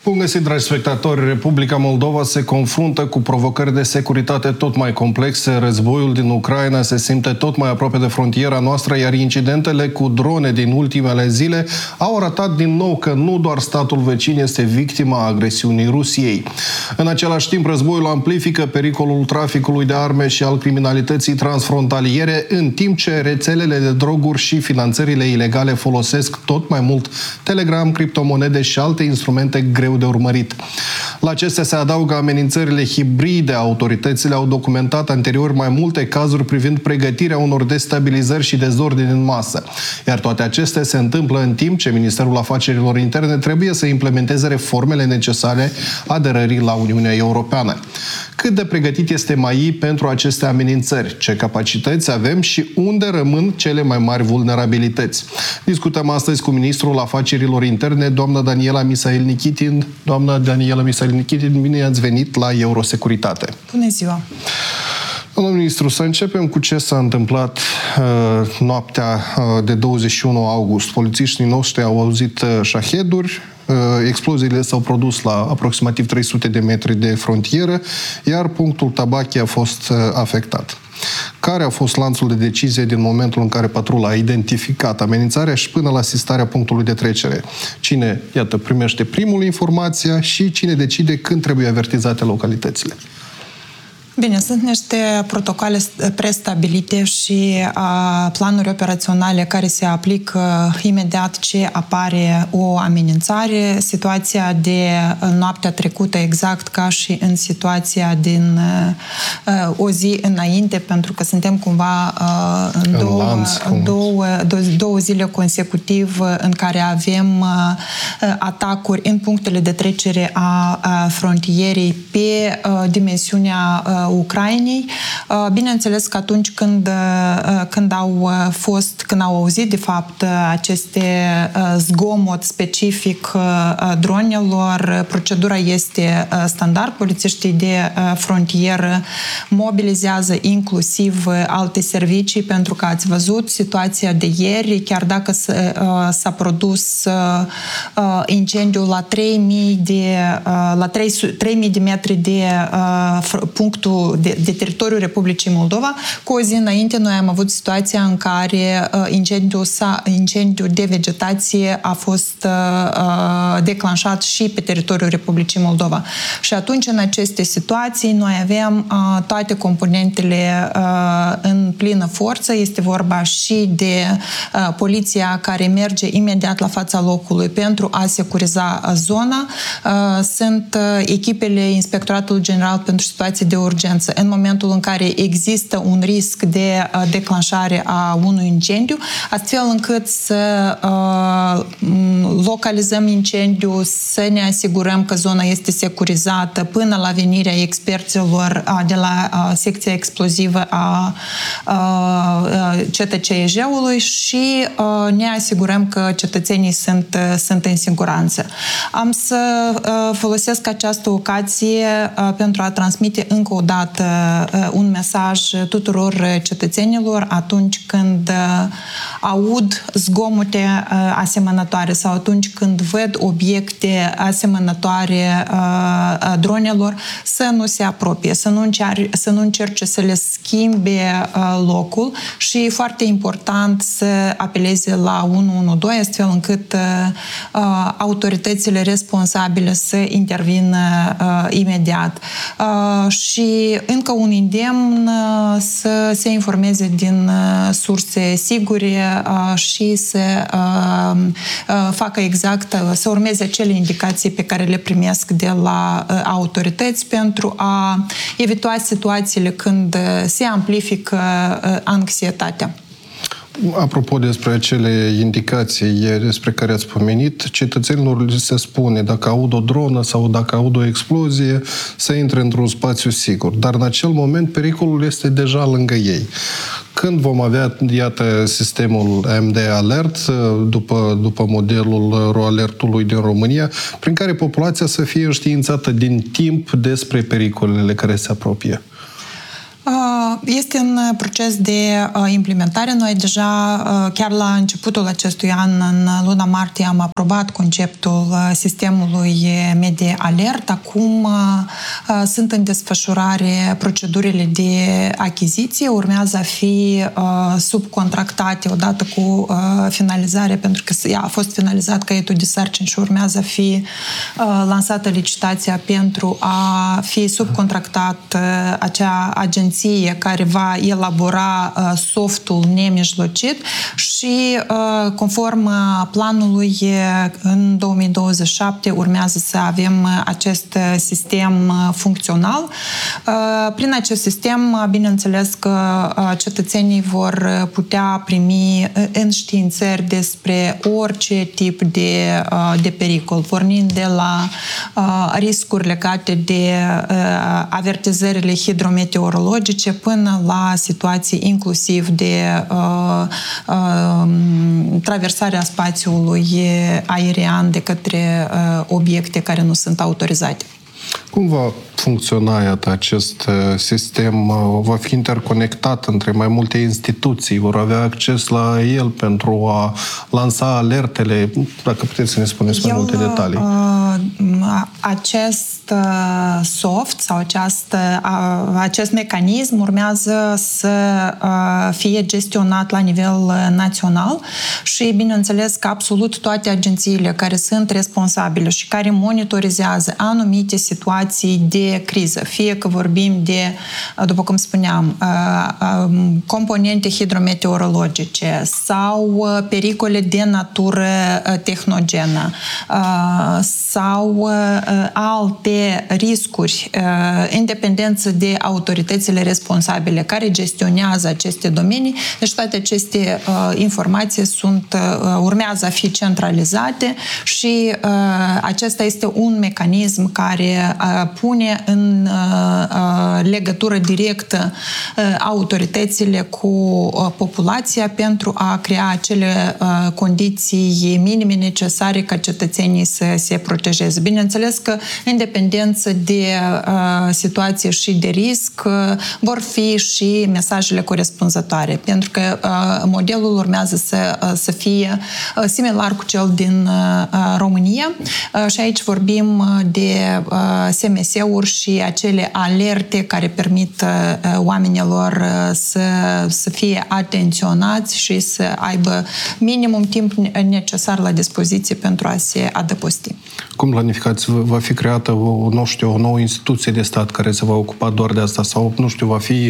Bun găsit, dragi spectatori! Republica Moldova se confruntă cu provocări de securitate tot mai complexe. Războiul din Ucraina se simte tot mai aproape de frontiera noastră, iar incidentele cu drone din ultimele zile au arătat din nou că nu doar statul vecin este victima agresiunii Rusiei. În același timp, războiul amplifică pericolul traficului de arme și al criminalității transfrontaliere, în timp ce rețelele de droguri și finanțările ilegale folosesc tot mai mult Telegram, criptomonede și alte instrumente greu de urmărit. La acestea se adaugă amenințările hibride. Autoritățile au documentat anterior mai multe cazuri privind pregătirea unor destabilizări și dezordini în masă. Iar toate acestea se întâmplă în timp ce Ministerul Afacerilor Interne trebuie să implementeze reformele necesare aderării la Uniunea Europeană. Cât de pregătit este MAI pentru aceste amenințări? Ce capacități avem și unde rămân cele mai mari vulnerabilități? Discutăm astăzi cu Ministrul Afacerilor Interne, doamna Daniela Misail-Nikitin. Doamna Daniela Misail-Nikitin, bine ați venit la Eurosecuritate. Bună ziua! Domnul ministru, să începem cu ce s-a întâmplat noaptea de 21 august. Polițiștii noștri au auzit șaheduri, exploziile s-au produs la aproximativ 300 de metri de frontieră, iar punctul Tabachi a fost afectat. Care a fost lanțul de decizie din momentul în care patrula a identificat amenințarea și până la asistarea punctului de trecere? Cine, iată, primește primul informația și cine decide când trebuie avertizate localitățile? Bine, sunt niște protocoale prestabilite și planuri operaționale care se aplică imediat ce apare o amenințare. Situația de noaptea trecută, exact ca și în situația din o zi înainte, pentru că suntem cumva în două zile consecutiv în care avem atacuri în punctele de trecere a frontierei pe dimensiunea Ucrainei. Bineînțeles că atunci când au auzit de fapt aceste zgomot specific dronelor, procedura este standard. Polițiștii de frontieră mobilizează inclusiv alte servicii, pentru că ați văzut situația de ieri, chiar dacă s-a produs incendiu la 3000 de metri de punctul de teritoriul Republicii Moldova. Cu o zi înainte noi am avut situația în care incendiul de vegetație a fost declanșat și pe teritoriul Republicii Moldova. Și atunci, în aceste situații, noi avem toate componentele în plină forță. Este vorba și de poliția care merge imediat la fața locului pentru a securiza zona. Sunt echipele Inspectoratului General pentru Situații de urgență. În momentul în care există un risc de declanșare a unui incendiu, astfel încât să localizăm incendiu, să ne asigurăm că zona este securizată până la venirea experților de la secția explozivă a CTCEJ-ului și ne asigurăm că cetățenii sunt în siguranță. Am să folosesc această ocazie pentru a transmite încă o dată un mesaj tuturor cetățenilor atunci când aud zgomote asemănătoare sau atunci când văd obiecte asemănătoare dronelor, să nu se apropie, să nu încerce să le schimbe locul și e foarte important să apeleze la 112 astfel încât autoritățile responsabile să intervină imediat. Și încă un îndemn să se informeze din surse sigure și să facă exact, să urmeze acele indicații pe care le primesc de la autorități pentru a evita situațiile când se amplifică anxietatea. Apropo despre acele indicații despre care ați pomenit, cetățenilor li se spune dacă aud o dronă sau dacă aud o explozie să intre într-un spațiu sigur. Dar în acel moment pericolul este deja lângă ei. Când vom avea, iată, sistemul AMD Alert, după modelul RoAlertului din România, prin care populația să fie înștiințată din timp despre pericolele care se apropie? Este în proces de implementare. Noi deja, chiar la începutul acestui an, în luna martie, am aprobat conceptul sistemului Media Alert. Acum sunt în desfășurare procedurile de achiziție. Urmează a fi subcontractate odată cu finalizare, pentru că a fost finalizat caietul de sarcini și urmează a fi lansată licitația pentru a fi subcontractat acea agenție care va elabora softul nemijlocit și conform planului în 2027 urmează să avem acest sistem funcțional. Prin acest sistem, bineînțeles că cetățenii vor putea primi înștiințări despre orice tip de pericol, pornind de la riscuri legate de avertizările hidrometeorologice până la situații inclusiv de traversarea spațiului aerian de către obiecte care nu sunt autorizate. Cum va funcționa, iată, acest sistem? Va fi interconectat între mai multe instituții? Vor avea acces la el pentru a lansa alertele? Dacă puteți să ne spuneți mai multe detalii. Acest soft sau acest mecanism urmează să fie gestionat la nivel național și, bineînțeles, că absolut toate agențiile care sunt responsabile și care monitorizează anumite situații de criză, fie că vorbim de, după cum spuneam, componente hidrometeorologice sau pericole de natură tehnogenă sau alte riscuri, independență de autoritățile responsabile care gestionează aceste domenii. Deci toate aceste informații urmează a fi centralizate și acesta este un mecanism care pune în legătură directă autoritățile cu populația pentru a crea acele condiții minime necesare ca cetățenii să se protejeze. Bineînțeles că, în dependență de situație și de risc, vor fi și mesajele corespunzătoare, pentru că modelul urmează să fie similar cu cel din România și aici vorbim de SMS-uri și acele alerte care permit oamenilor să fie atenționați și să aibă minimum timp necesar la dispoziție pentru a se adăposti. Cum planificați? Va fi creată o nouă instituție de stat care se va ocupa doar de asta sau, va fi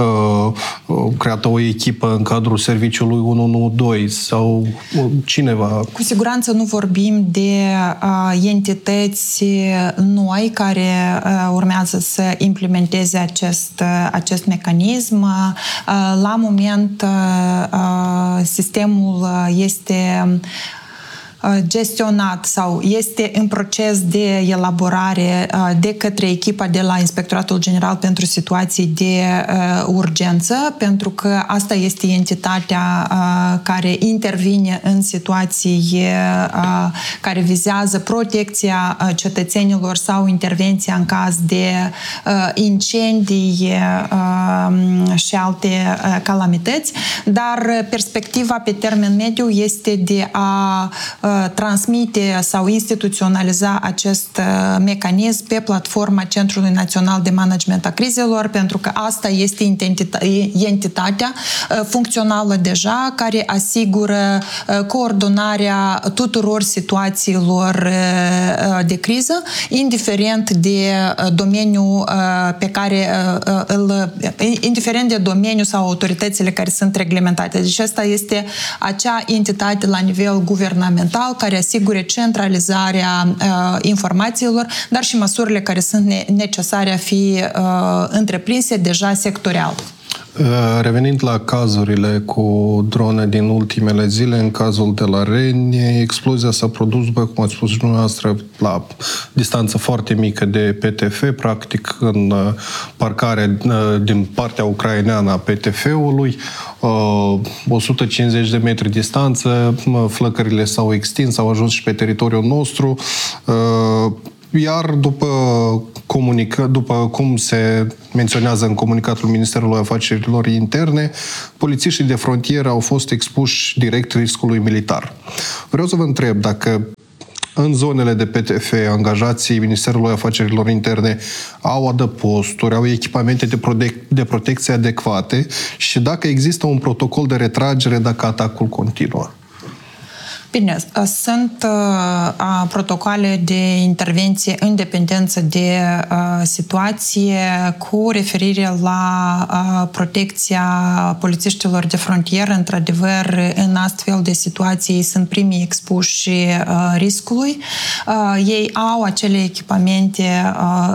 creată o echipă în cadrul serviciului 112 sau cineva? Cu siguranță nu vorbim de entități noi care urmează să implementeze acest mecanism. La moment, sistemul este gestionat sau este în proces de elaborare de către echipa de la Inspectoratul General pentru Situații de Urgență, pentru că asta este entitatea care intervine în situații care vizează protecția cetățenilor sau intervenția în caz de incendii și alte calamități, dar perspectiva pe termen mediu este de a transmite sau instituționaliza acest mecanism pe platforma Centrului Național de Management a Crizelor, pentru că asta este entitatea funcțională deja care asigură coordonarea tuturor situațiilor de criză, indiferent de domeniul indiferent de domeniu sau autoritățile care sunt reglementate. Deci asta este acea entitate la nivel guvernamental care asigure centralizarea informațiilor, dar și măsurile care sunt necesare a fi întreprinse deja sectorial. Revenind la cazurile cu drone din ultimele zile, în cazul de la Reni, explozia s-a produs, după cum ați spus dumneavoastră, la distanță foarte mică de PTF, practic în parcare din partea ucraineană a PTF-ului, 150 de metri distanță, flăcările s-au extins, au ajuns și pe teritoriul nostru. Iar după cum se menționează în comunicatul Ministerului Afacerilor Interne, polițiștii de frontieră au fost expuși direct riscului militar. Vreau să vă întreb dacă în zonele de PTF, angajații Ministerului Afacerilor Interne au adăposturi, au echipamente de protecție adecvate și dacă există un protocol de retragere dacă atacul continuă. Bine, sunt protocoale de intervenție în dependență de situație cu referire la protecția polițiștilor de frontieră. Într-adevăr, în astfel de situații sunt primii expuși riscului. Ei au acele echipamente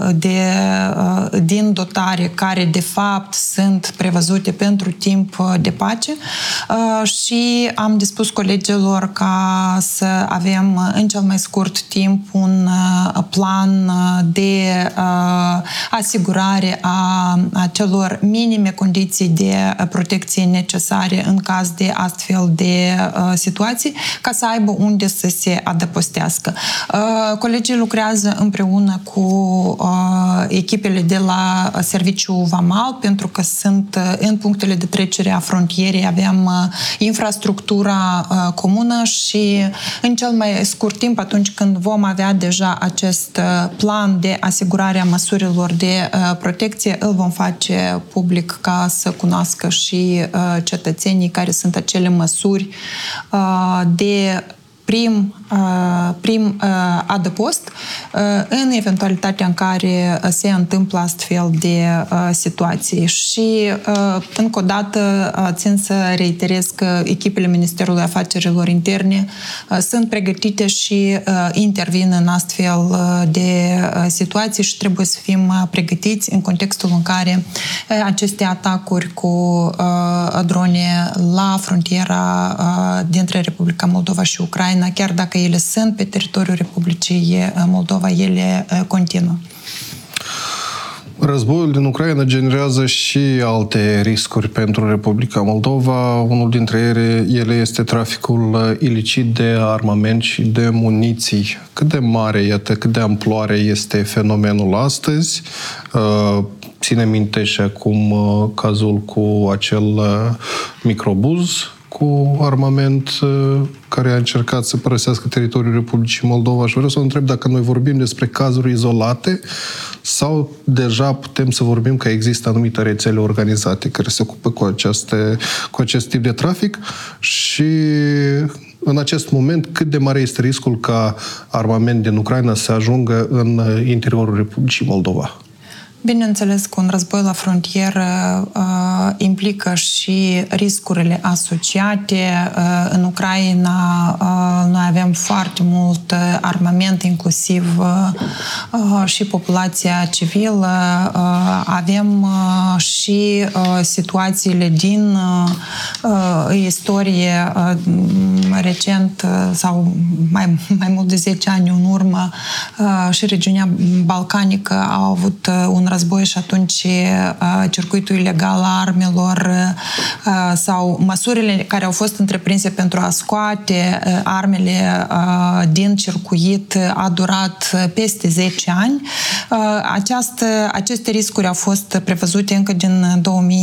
din dotare care, de fapt, sunt prevăzute pentru timp de pace și am dispus colegilor ca să avem în cel mai scurt timp un plan de asigurare a celor minime condiții de protecție necesare în caz de astfel de situații, ca să aibă unde să se adăpostească. Colegii lucrează împreună cu echipele de la Serviciul Vamal, pentru că sunt în punctele de trecere a frontierei, avem infrastructura comună și în cel mai scurt timp, atunci când vom avea deja acest plan de asigurare a măsurilor de protecție, îl vom face public ca să cunoască și cetățenii care sunt acele măsuri de prim adăpost în eventualitatea în care se întâmplă astfel de situații. Și încă o dată țin să reiterez că echipele Ministerului Afacerilor Interne sunt pregătite și intervin în astfel de situații și trebuie să fim pregătiți în contextul în care aceste atacuri cu drone la frontiera dintre Republica Moldova și Ucraina, chiar dacă ele sunt pe teritoriul Republicii Moldova, ele continuă. Războiul din Ucraina generează și alte riscuri pentru Republica Moldova. Unul dintre ele este traficul ilicit de armament și de muniții. Cât de mare, cât de amploare este fenomenul astăzi? Ține minte și acum cazul cu acel microbuz cu armament care a încercat să părăsească teritoriul Republicii Moldova. Și vreau să vă întreb dacă noi vorbim despre cazuri izolate sau deja putem să vorbim că există anumite rețele organizate care se ocupă cu acest tip de trafic și în acest moment cât de mare este riscul ca armament din Ucraina să ajungă în interiorul Republicii Moldova? Bineînțeles că un război la frontieră implică și riscurile asociate. În Ucraina noi avem foarte mult armament, inclusiv și populația civilă. Avem și situațiile din istorie recent sau mai mult de 10 ani în urmă și regiunea balcanică au avut un război și atunci circuitul ilegal al armelor sau măsurile care au fost întreprinse pentru a scoate armele din circuit a durat peste 10 ani. Aceste riscuri au fost prevăzute încă din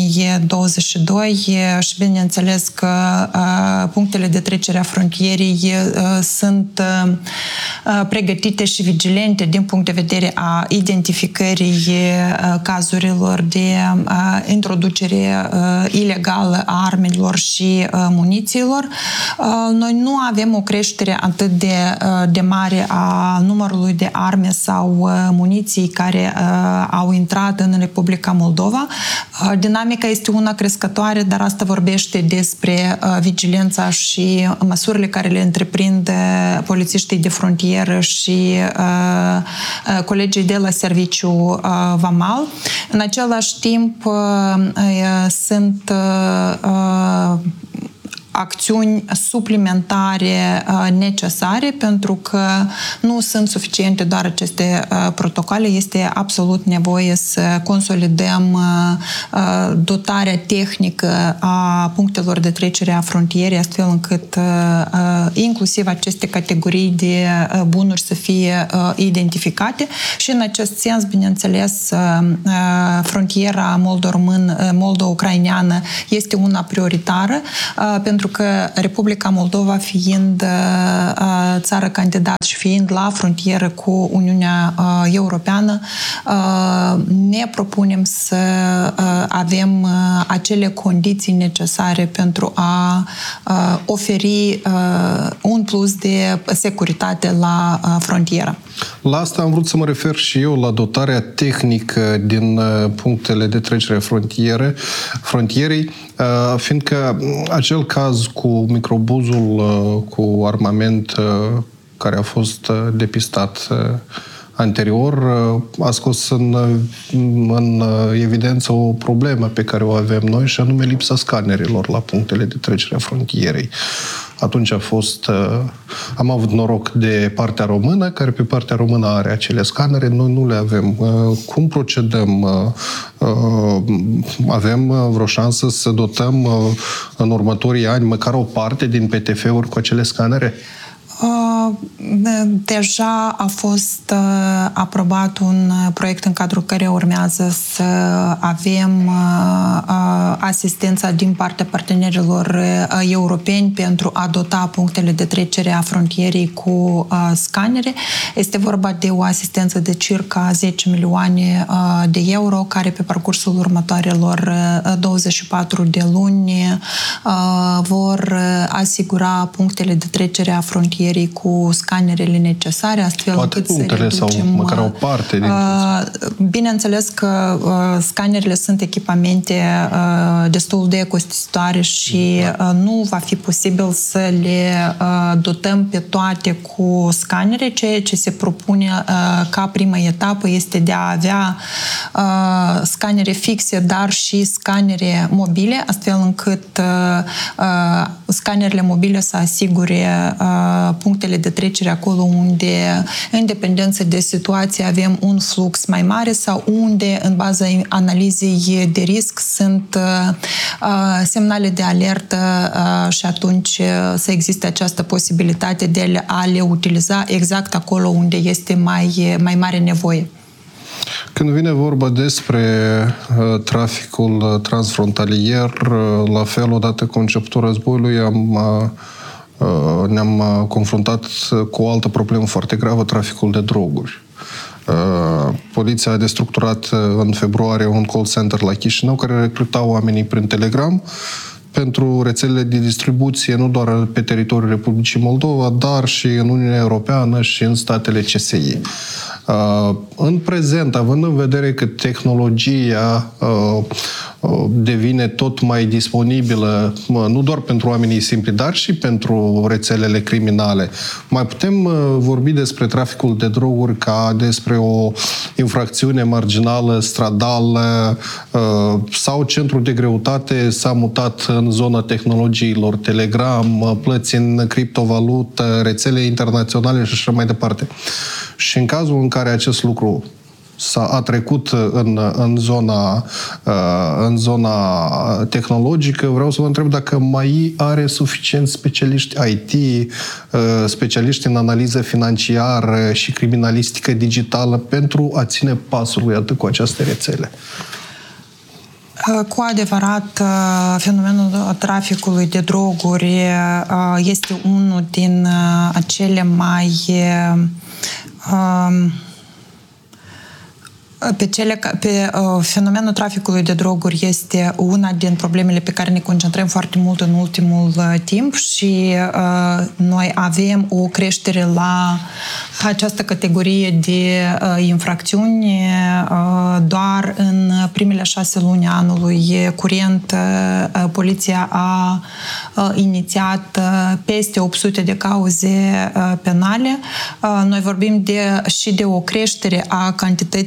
2022 și bineînțeles că punctele de trecere a frontierii sunt pregătite și vigilente din punct de vedere a identificării cazurilor de introducere ilegală a armelor și munițiilor. Noi nu avem o creștere atât de mare a numărului de arme sau muniții care au intrat în Republica Moldova. Dinamica este una crescătoare, dar asta vorbește despre vigilența și măsurile care le întreprind polițiștii de frontieră și colegii de la Serviciul Vamal. În același timp, sunt acțiuni suplimentare necesare, pentru că nu sunt suficiente doar aceste protocoale. Este absolut nevoie să consolidăm dotarea tehnică a punctelor de trecere a frontierei, astfel încât inclusiv aceste categorii de bunuri să fie identificate și în acest sens, bineînțeles, frontiera moldo-ucraineană este una prioritară, pentru că Republica Moldova, fiind țară candidat și fiind la frontieră cu Uniunea Europeană, ne propunem să avem acele condiții necesare pentru a oferi un plus de securitate la frontieră. La asta am vrut să mă refer și eu, la dotarea tehnică din punctele de trecere frontierei, fiindcă acel caz cu microbuzul cu armament care a fost depistat anterior a scos în evidență o problemă pe care o avem noi, și anume lipsa scanerilor la punctele de trecere a frontierei. Atunci am avut noroc de partea română, care pe partea română are acele scanere, noi nu le avem. Cum procedăm? Avem vreo șansă să dotăm în următorii ani măcar o parte din PTF-uri cu acele scanere? Deja a fost aprobat un proiect în cadrul care urmează să avem asistența din partea partenerilor europeni pentru a dota punctele de trecere a frontierei cu scanere. Este vorba de o asistență de circa 10 milioane de euro, care pe parcursul următoarelor 24 de luni vor asigura punctele de trecere a frontierei cu scanerele necesare, astfel toate încât punctele să reducem... sau măcar o parte din... Bineînțeles că scanerele sunt echipamente destul de costisitoare și nu va fi posibil să le dotăm pe toate cu scanere. Ceea ce se propune ca primă etapă este de a avea scanere fixe, dar și scanere mobile, astfel încât scanerele mobile să asigure punctele de trecere acolo unde, în dependență de situație, avem un flux mai mare sau unde, în baza analizei de risc, sunt semnale de alertă și atunci să existe această posibilitate de a le utiliza exact acolo unde este mai mare nevoie. Când vine vorba despre traficul transfrontalier, la fel, odată cu începutul războiului, ne-am confruntat cu o altă problemă foarte gravă, traficul de droguri. Poliția a destructurat în februarie un call center la Chișinău care recruta oamenii prin Telegram pentru rețelele de distribuție, nu doar pe teritoriul Republicii Moldova, dar și în Uniunea Europeană și în statele CSI. În prezent, având în vedere că tehnologia devine tot mai disponibilă, nu doar pentru oamenii simpli, dar și pentru rețelele criminale, mai putem vorbi despre traficul de droguri ca despre o infracțiune marginală, stradală, sau centrul de greutate s-a mutat în zona tehnologiilor, Telegram, plăți în criptovalută, rețele internaționale și așa mai departe. Și în cazul în care acest lucru a trecut în zona tehnologică, vreau să vă întreb dacă mai are suficienți specialiști IT, specialiști în analiză financiară și criminalistică digitală pentru a ține pasul, iată, cu aceste rețele. Cu adevărat, fenomenul traficului de droguri este unul din acele mai fenomenul traficului de droguri este una din problemele pe care ne concentrăm foarte mult în ultimul timp și noi avem o creștere la această categorie de infracțiuni. Doar în primele 6 luni anului curent, poliția a inițiat peste 800 de cauze penale. Noi vorbim și de o creștere a cantităților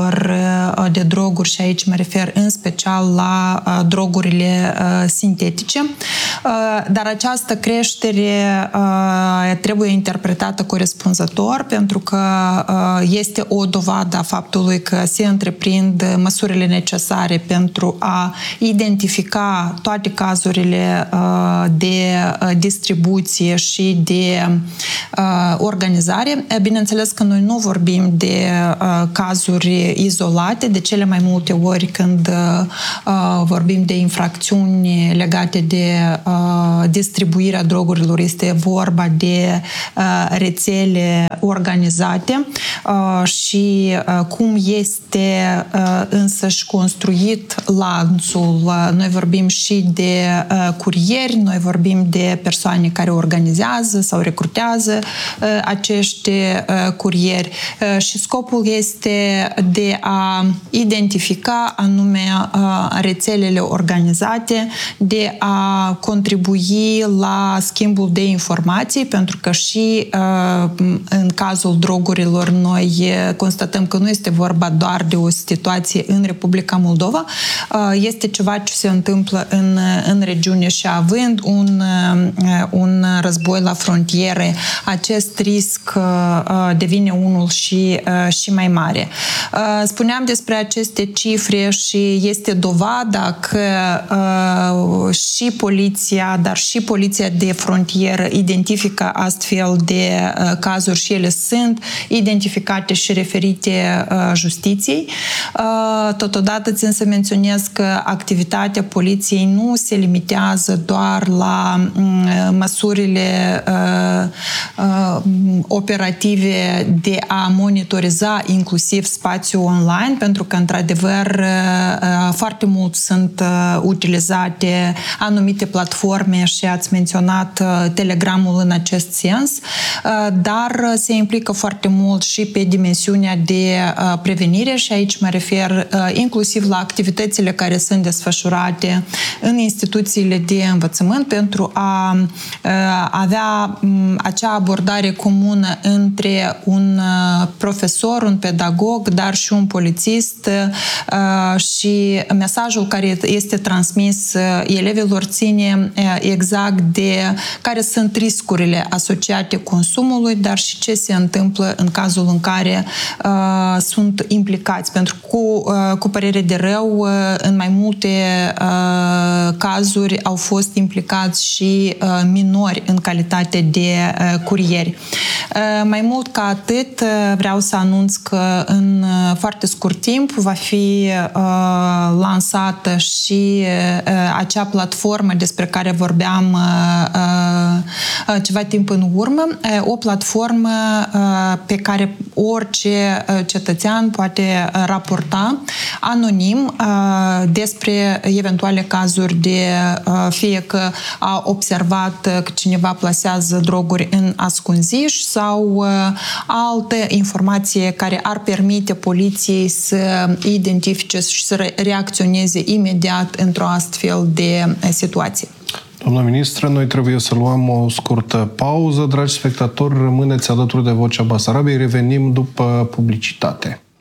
traficanților de droguri și aici mă refer în special la drogurile sintetice. Dar această creștere trebuie interpretată corespunzător pentru că este o dovadă a faptului că se întreprind măsurile necesare pentru a identifica toate cazurile de distribuție și de organizare. Bineînțeles că noi nu vorbim de cazuri izolate, de cele mai multe ori când vorbim de infracțiuni legate de distribuirea drogurilor, este vorba de rețele organizate și cum este însăși construit lanțul. Noi vorbim și de curieri, noi vorbim de persoane care organizează sau recrutează acești curieri și scopul este de a identifica anume rețelele organizate, de a contribui la schimbul de informații, pentru că și în cazul drogurilor noi constatăm că nu este vorba doar de o situație în Republica Moldova, este ceva ce se întâmplă în regiune și având un război la frontiere, acest risc devine unul și mai mare. Spuneam despre aceste cifre și este dovada că și poliția, dar și poliția de frontieră identifică astfel de cazuri și ele sunt identificate și referite justiției. Totodată țin să menționez că activitatea poliției nu se limitează doar la măsurile operative de a monitoriza inclusiv spațiul online, pentru că, într-adevăr, foarte mult sunt utilizate anumite platforme și ați menționat Telegramul în acest sens, dar se implică foarte mult și pe dimensiunea de prevenire și aici mă refer inclusiv la activitățile care sunt desfășurate în instituțiile de învățământ pentru a avea acea abordare comună între un profesor, un pedagog, dar și un polițist și mesajul care este transmis elevilor ține exact de care sunt riscurile asociate consumului, dar și ce se întâmplă în cazul în care sunt implicați. Pentru că, cu părere de rău, în mai multe cazuri au fost implicați și minori în calitate de curieri. Mai mult ca atât, vreau să anunț că în foarte scurt timp va fi lansată și acea platformă despre care vorbeam ceva timp în urmă, o platformă pe care orice cetățean poate raporta anonim despre eventuale cazuri de fie că a observat că cineva plasează droguri în ascunziș sau altă informație care ar permite poliției să identifice și să reacționeze imediat într-o astfel de situație. Doamna ministră, noi trebuie să luăm o scurtă pauză. Dragi spectatori, rămâneți alături de Vocea Basarabiei. Revenim după publicitate.